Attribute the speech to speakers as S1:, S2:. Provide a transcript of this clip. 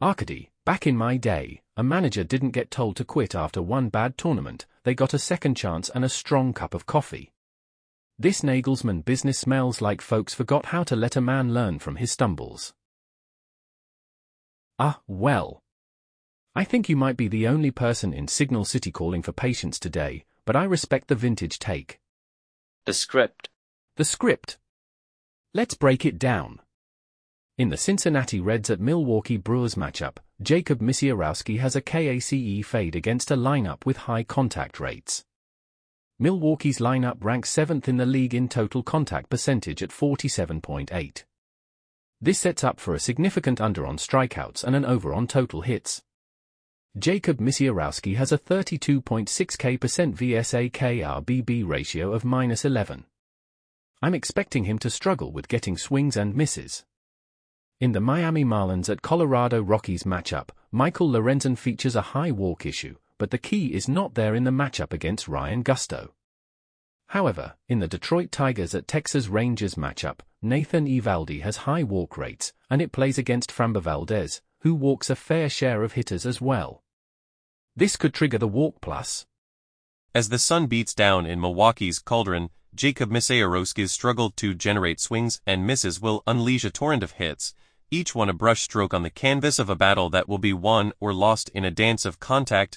S1: Arcady, back in my day, a manager didn't get told to quit after one bad tournament, they got a second chance and a strong cup of coffee. This Nagelsmann business smells like folks forgot how to let a man learn from his stumbles. Well. I think you might be the only person in Signal City calling for patience today, but I respect the vintage take.
S2: The script.
S1: The script. Let's break it down. In the Cincinnati Reds at Milwaukee Brewers matchup, Jacob Misiorowski has a KACE fade against a lineup with high contact rates. Milwaukee's lineup ranks 7th in the league in total contact percentage at 47.8. This sets up for a significant under on strikeouts and an over on total hits. Jacob Misiorowski has a 32.6% VSA-KRBB ratio of -11. I'm expecting him to struggle with getting swings and misses. In the Miami Marlins at Colorado Rockies matchup, Michael Lorenzen features a high walk issue, but the key is not there in the matchup against Ryan Gusto. However, in the Detroit Tigers at Texas Rangers matchup, Nathan Eovaldi has high walk rates, and it plays against Framber Valdez, who walks a fair share of hitters as well. This could trigger the walk plus.
S3: As the sun beats down in Milwaukee's cauldron, Jacob Misiorowski's struggle to generate swings and misses will unleash a torrent of hits, each one a brushstroke on the canvas of a battle that will be won or lost in a dance of contact,